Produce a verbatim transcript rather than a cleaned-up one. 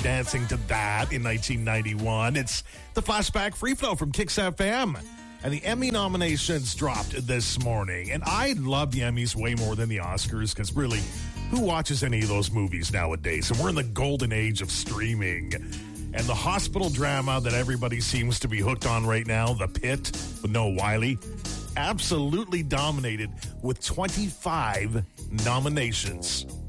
dancing to that in nineteen ninety-one. It's the Flashback Free Flow from Kicks F M. And the Emmy nominations dropped this morning. And I love the Emmys way more than the Oscars because really, who watches any of those movies nowadays? And we're in the golden age of streaming. And the hospital drama that everybody seems to be hooked on right now, The Pit with Noah Wyle, absolutely dominated with twenty-five nominations.